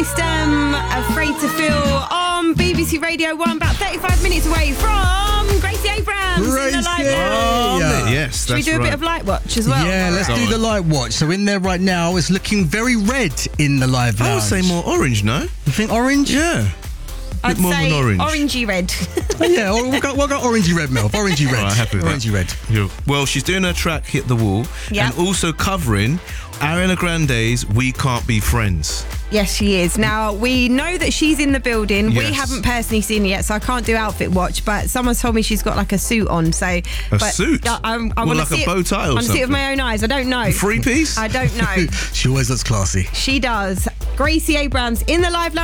System, Afraid to Feel on BBC Radio 1, about 35 minutes away from Gracie Abrams in the live watch. Yes, Should we do a bit of light watch as well? Yeah, let's do the light watch. So in there right now, it's looking very red in the live lounge. I would say more orange, no? You think orange? Yeah. I'd more say than orange. orangey red. Yeah, we'll go orangey red, Mel. Orangey red. All right, happy with orangey red. Yeah. Well, she's doing her track Hit the Wall Yep. and also covering Ariana Grande's We Can't Be Friends. Yes, she is. Now, we know that she's in the building. Yes. We haven't personally seen her yet, so I can't do outfit watch, but someone's told me she's got like a suit on. So A suit? I want to like see a bow tie or I want to see it with something? my own eyes. I don't know. A three-piece? I don't know. She always looks classy. She does. Gracie Abrams in the live lounge.